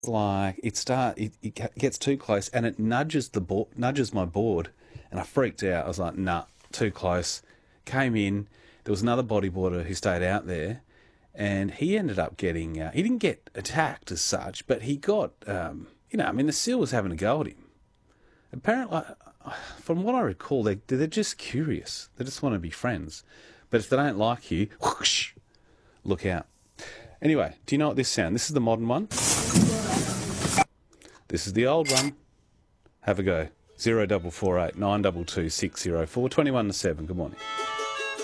like it gets too close and it nudges my board, and I freaked out. I was like, nah, too close. Came in. There was another bodyboarder who stayed out there, and he ended up getting. He didn't get attacked as such, but he got. I mean, the seal was having a go at him. Apparently, from what I recall, they're just curious. They just want to be friends. But if they don't like you, whoosh, look out. Anyway, do you know what this sound? This is the modern one. This is the old one. Have a go. 0448 922 604 21 to 7. Good morning.